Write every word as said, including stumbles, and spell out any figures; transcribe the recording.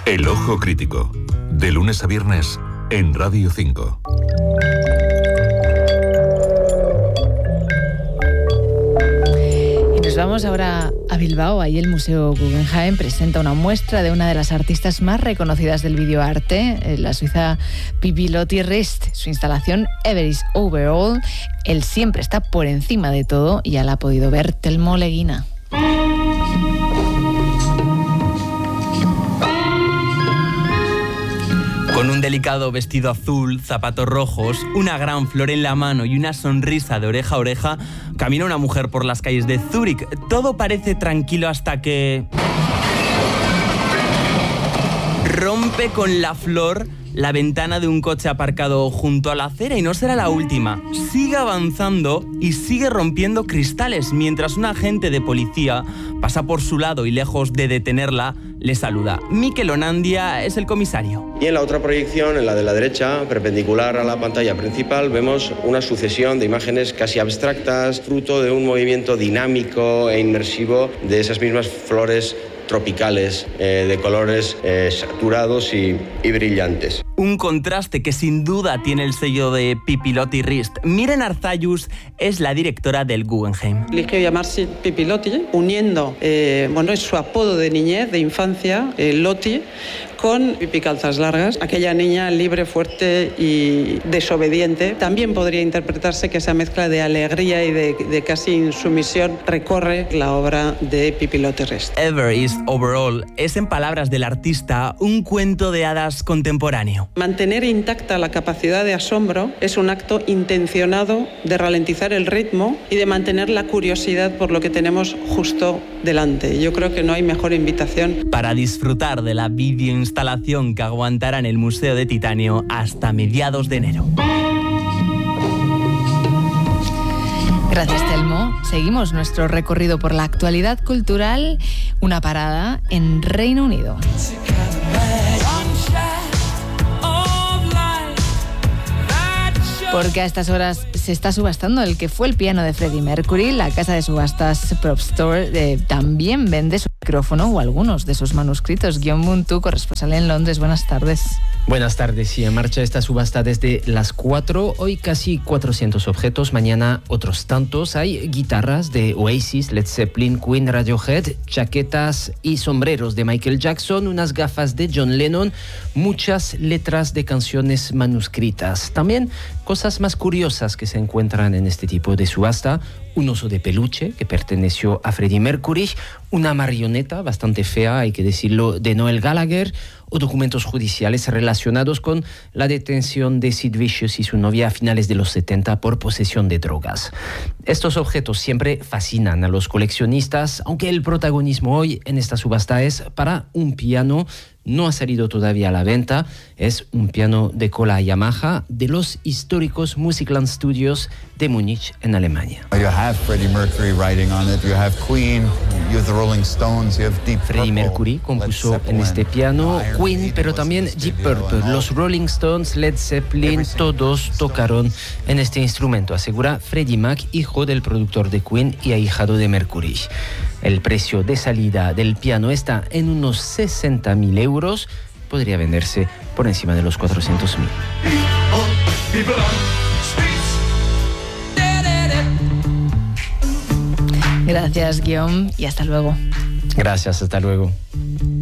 El Ojo Crítico, de lunes a viernes en Radio cinco. Y nos vamos ahora a Bilbao. Ahí el Museo Guggenheim presenta una muestra de una de las artistas más reconocidas del videoarte, la suiza Pippi Lotti-Rist. Su instalación Ever is Overall, él siempre está por encima de todo, y ya la ha podido ver Telmo Leguina. Con un delicado vestido azul, zapatos rojos, una gran flor en la mano y una sonrisa de oreja a oreja, camina una mujer por las calles de Zúrich. Todo parece tranquilo hasta que rompe con la flor la ventana de un coche aparcado junto a la acera, y no será la última. Sigue avanzando y sigue rompiendo cristales mientras un agente de policía pasa por su lado y, lejos de detenerla, le saluda. Mikel Onandia es el comisario. Y en la otra proyección, en la de la derecha, perpendicular a la pantalla principal, vemos una sucesión de imágenes casi abstractas, fruto de un movimiento dinámico e inmersivo de esas mismas flores tropicales, eh, de colores eh, saturados y, y brillantes. Un contraste que sin duda tiene el sello de Pippi Lotti-Rist. Miren Arzayus es la directora del Guggenheim. Eligió llamarse Pippi Lotti, uniendo, eh, bueno, es su apodo de niñez, de infancia, eh, Lotti, con Pippi Calzas Largas, aquella niña libre, fuerte y desobediente. También podría interpretarse que esa mezcla de alegría y de, de casi insumisión recorre la obra de Pippi Lotti-Rist. Ever is Overall es, en palabras del artista, un cuento de hadas contemporáneo. Mantener intacta la capacidad de asombro es un acto intencionado de ralentizar el ritmo y de mantener la curiosidad por lo que tenemos justo delante. Yo creo que no hay mejor invitación para disfrutar de la videoinstalación que aguantará en el Museo de Titanio hasta mediados de enero. Gracias, Telmo. Seguimos nuestro recorrido por la actualidad cultural. Una parada en Reino Unido. Porque a estas horas se está subastando el que fue el piano de Freddie Mercury. La casa de subastas Prop Store eh, también vende su micrófono o algunos de sus manuscritos. Guillaume Muntu, corresponsal en Londres, buenas tardes. Buenas tardes. Sí, en marcha esta subasta desde las cuatro. Hoy casi cuatrocientos objetos, mañana otros tantos. Hay guitarras de Oasis, Led Zeppelin, Queen, Radiohead, chaquetas y sombreros de Michael Jackson, unas gafas de John Lennon, muchas letras de canciones manuscritas. También cosas más curiosas que se encuentran en este tipo de subasta: un oso de peluche que perteneció a Freddie Mercury, una marioneta bastante fea, hay que decirlo, de Noel Gallagher, o documentos judiciales relacionados con la detención de Sid Vicious y su novia a finales de los setenta por posesión de drogas. Estos objetos siempre fascinan a los coleccionistas, aunque el protagonismo hoy en esta subasta es para un piano. No ha salido todavía a la venta. Es un piano de cola Yamaha de los históricos Musikland Studios de Múnich, en Alemania. You have Freddie Mercury writing on it, you have Queen, you have the Rolling Stones, you have Deep Purple. Freddie Mercury compuso en este piano, Queen, pero también Deep Purple. Los Rolling Stones, Led Zeppelin, todos tocaron en este instrumento, asegura Freddie Mac, hijo del productor de Queen y ahijado de Mercury. El precio de salida del piano está en unos sesenta mil euros. Podría venderse por encima de los cuatrocientos mil. Gracias, Guillaume, y hasta luego. Gracias, hasta luego.